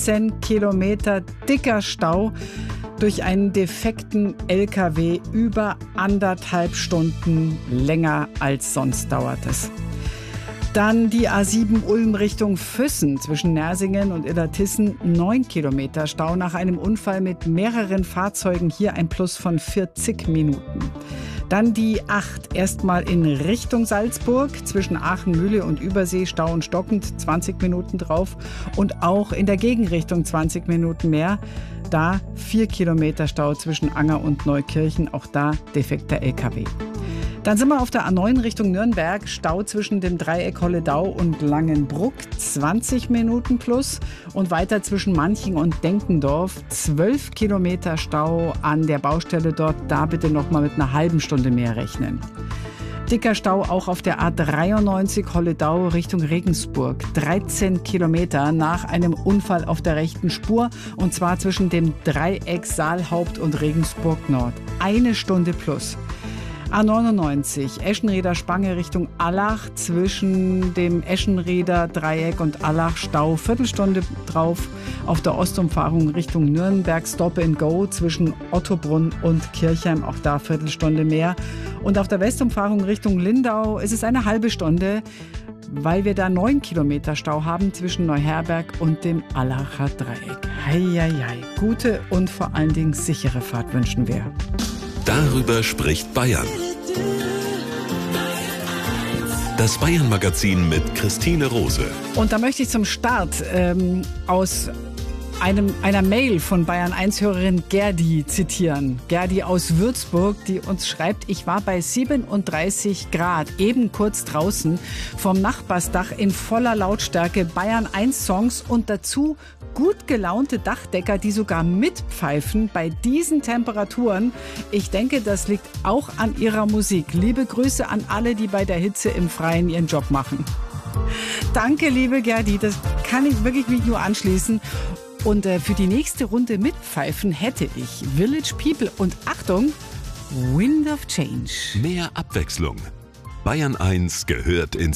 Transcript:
13 Kilometer dicker Stau durch einen defekten LKW, über 1,5 Stunden länger als sonst dauert es. Dann die A7 Ulm Richtung Füssen zwischen Nersingen und Illertissen, 9 Kilometer Stau nach einem Unfall mit mehreren Fahrzeugen, hier ein Plus von 40 Minuten. Dann die 8 erstmal in Richtung Salzburg zwischen Aachen-Mühle und Übersee, Stau und stockend, 20 Minuten drauf, und auch in der Gegenrichtung 20 Minuten mehr. Da 4 Kilometer Stau zwischen Anger und Neukirchen, auch da defekter LKW. Dann sind wir auf der A9 Richtung Nürnberg, Stau zwischen dem Dreieck Holledau und Langenbruck, 20 Minuten plus, und weiter zwischen Manching und Denkendorf, 12 Kilometer Stau an der Baustelle dort, da bitte noch mal mit einer halben Stunde mehr rechnen. Dicker Stau auch auf der A93 Holledau Richtung Regensburg. 13 Kilometer nach einem Unfall auf der rechten Spur, und zwar zwischen dem Dreieck Saalhaupt und Regensburg Nord. 1 Stunde plus. A99 Eschenrieder Spange Richtung Allach zwischen dem Eschenrieder Dreieck und Allach, Stau, Viertelstunde drauf. Auf der Ostumfahrung Richtung Nürnberg Stop and Go zwischen Ottobrunn und Kirchheim, auch da Viertelstunde mehr. Und auf der Westumfahrung Richtung Lindau ist es eine halbe Stunde, weil wir da 9 Kilometer Stau haben zwischen Neuherberg und dem Allacher Dreieck. Heieiei, gute und vor allen Dingen sichere Fahrt wünschen wir. Darüber spricht Bayern. Das Bayern-Magazin mit Christine Rose. Und da möchte ich zum Start aus einer Mail von Bayern-1-Hörerin Gerdi zitieren. Gerdi aus Würzburg, die uns schreibt: Ich war bei 37 Grad, eben kurz draußen, vom Nachbarsdach in voller Lautstärke Bayern-1-Songs und dazu gut gelaunte Dachdecker, die sogar mitpfeifen bei diesen Temperaturen. Ich denke, das liegt auch an ihrer Musik. Liebe Grüße an alle, die bei der Hitze im Freien ihren Job machen. Danke, liebe Gerdi, das kann ich wirklich mich nur anschließen. Und für die nächste Runde mitpfeifen hätte ich Village People und Achtung, Wind of Change. Mehr Abwechslung. Bayern 1 gehört ins